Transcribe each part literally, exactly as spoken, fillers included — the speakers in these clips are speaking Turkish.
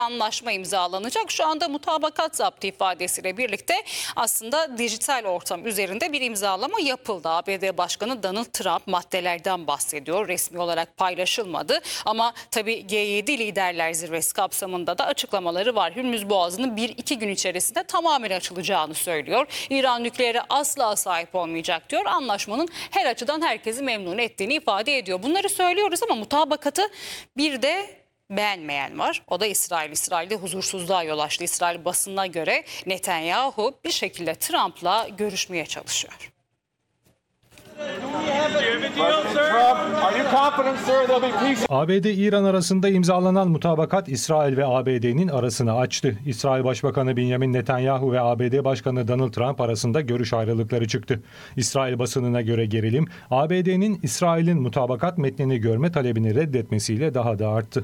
anlaşma imzalanacak. Şu anda mutabakat zaptı ifadesiyle birlikte aslında dijital ortam üzerinde bir imzalama yapıldı. A B D Başkanı Donald Trump maddelerden bahsediyor. Resmi olarak paylaşılmadı ama tabii G yedi Liderler Zirvesi kapsamında da açıklamaları var. Hürmüz Boğazı'nın bir iki gün içerisinde tamamen açılacağını söylüyor. İran nükleere asla sahip olmayacak diyor. Anlaşmanın her açıdan herkesi memnun ettiğini ifade ediyor. Bunları söylüyoruz ama mutabakatı bir de beğenmeyen var. O da İsrail. İsrail'de huzursuzluğa yol açtı. İsrail basınına göre Netanyahu bir şekilde Trump'la görüşmeye çalışıyor. A B D-İran arasında imzalanan mutabakat İsrail ve A B D'nin arasını açtı. İsrail Başbakanı Benjamin Netanyahu ve A B D Başkanı Donald Trump arasında görüş ayrılıkları çıktı. İsrail basınına göre gerilim, A B D'nin İsrail'in mutabakat metnini görme talebini reddetmesiyle daha da arttı.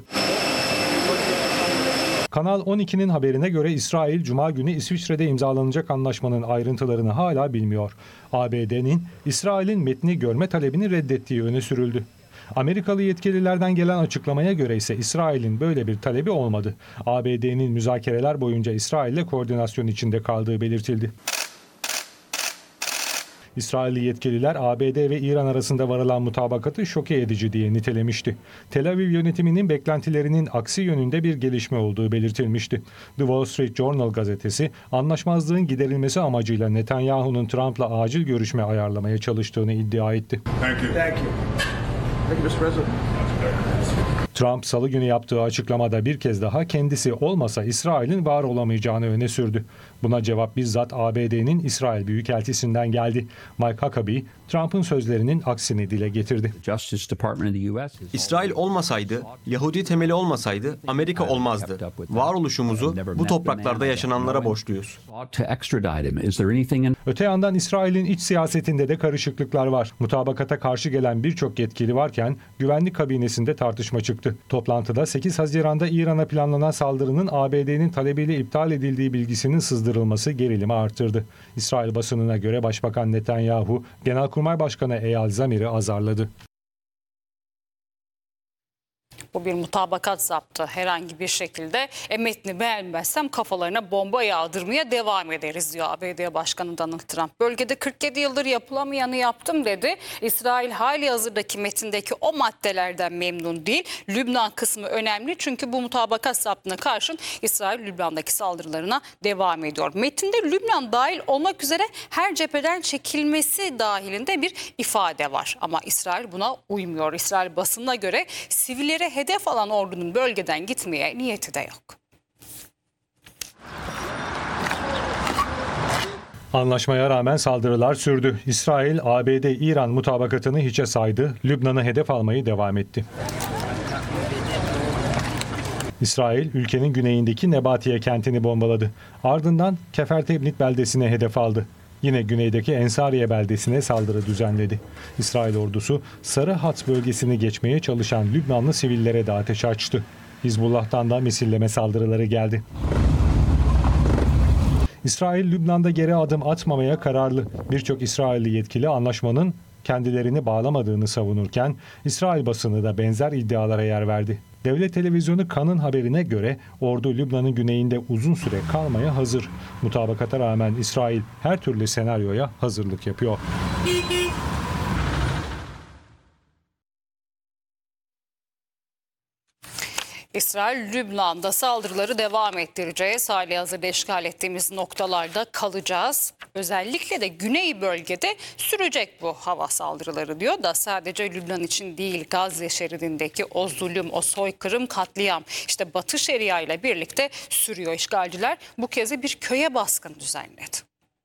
Kanal on iki'nin haberine göre İsrail, Cuma günü İsviçre'de imzalanacak anlaşmanın ayrıntılarını hala bilmiyor. A B D'nin İsrail'in metni görme talebini reddettiği öne sürüldü. Amerikalı yetkililerden gelen açıklamaya göre ise İsrail'in böyle bir talebi olmadı. A B D'nin müzakereler boyunca İsrail'le koordinasyon içinde kaldığı belirtildi. İsrailli yetkililer A B D ve İran arasında varılan mutabakatı şoke edici diye nitelemişti. Tel Aviv yönetiminin beklentilerinin aksi yönünde bir gelişme olduğu belirtilmişti. The Wall Street Journal gazetesi anlaşmazlığın giderilmesi amacıyla Netanyahu'nun Trump'la acil görüşme ayarlamaya çalıştığını iddia etti. Thank you. Thank you. Thank you, mister President. Trump salı günü yaptığı açıklamada bir kez daha kendisi olmasa İsrail'in var olamayacağını öne sürdü. Buna cevap bizzat A B D'nin İsrail Büyükelçisinden geldi. Mike Huckabee, Trump'ın sözlerinin aksini dile getirdi. İsrail olmasaydı, Yahudi temeli olmasaydı Amerika olmazdı. Varoluşumuzu bu topraklarda yaşananlara borçluyuz. Öte yandan İsrail'in iç siyasetinde de karışıklıklar var. Mutabakata karşı gelen birçok yetkili varken güvenlik kabinesinde tartışma çıktı. Toplantıda sekiz Haziran'da İran'a planlanan saldırının A B D'nin talebiyle iptal edildiği bilgisinin sızdırılması gerilimi artırdı. İsrail basınına göre Başbakan Netanyahu, Genelkurmay Başkanı Eyal Zamir'i azarladı. Bu bir mutabakat zaptı herhangi bir şekilde. E, metni beğenmezsem kafalarına bomba yağdırmaya devam ederiz diyor A B D Başkanı Donald Trump. Bölgede kırk yedi yıldır yapılamayanı yaptım dedi. İsrail hali hazırdaki metindeki o maddelerden memnun değil. Lübnan kısmı önemli çünkü bu mutabakat zaptına karşın İsrail Lübnan'daki saldırılarına devam ediyor. Metinde Lübnan dahil olmak üzere her cepheden çekilmesi dahilinde bir ifade var. Ama İsrail buna uymuyor. İsrail basınına göre sivillere hedef alan ordunun bölgeden gitmeye niyeti de yok. Anlaşmaya rağmen saldırılar sürdü. İsrail, A B D-İran mutabakatını hiçe saydı, Lübnan'ı hedef almayı devam etti. İsrail, ülkenin güneyindeki Nebatiye kentini bombaladı. Ardından Kefertebnit beldesine hedef aldı. Yine güneydeki Ensariye beldesine saldırı düzenledi. İsrail ordusu Sarı Hat bölgesini geçmeye çalışan Lübnanlı sivillere de ateş açtı. Hizbullah'tan da misilleme saldırıları geldi. İsrail Lübnan'da geri adım atmamaya kararlı. Birçok İsrailli yetkili anlaşmanın kendilerini bağlamadığını savunurken İsrail basını da benzer iddialara yer verdi. Devlet televizyonu Kan'ın haberine göre ordu Lübnan'ın güneyinde uzun süre kalmaya hazır. Mutabakata rağmen İsrail her türlü senaryoya hazırlık yapıyor. İsrail, Lübnan'da saldırıları devam ettireceğiz. Halihazırda işgal ettiğimiz noktalarda kalacağız. Özellikle de güney bölgede sürecek bu hava saldırıları diyor da sadece Lübnan için değil, Gazze şeridindeki o zulüm, o soykırım, katliam işte Batı Şeria ile birlikte sürüyor. İşgalciler bu kez de bir köye baskın düzenledi.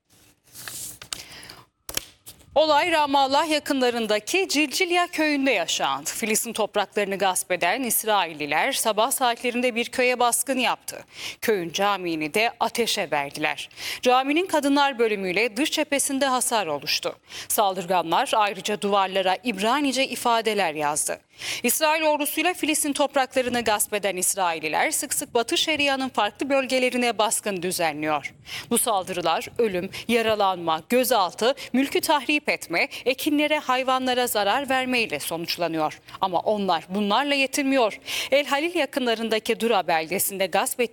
Olay Ramallah yakınlarındaki Cilcilya köyünde yaşandı. Filistin topraklarını gasp eden İsrailliler sabah saatlerinde bir köye baskın yaptı. Köyün camini de ateşe verdiler. Caminin kadınlar bölümüyle dış cephesinde hasar oluştu. Saldırganlar ayrıca duvarlara İbranice ifadeler yazdı. İsrail ordusuyla Filistin topraklarını gasp eden İsraililer sık sık Batı Şeria'nın farklı bölgelerine baskın düzenliyor. Bu saldırılar ölüm, yaralanma, gözaltı, mülkü tahrip etme, ekinlere, hayvanlara zarar vermeyle sonuçlanıyor. Ama onlar bunlarla yetinmiyor. El Halil yakınlarındaki Dura beldesinde gasp ettiği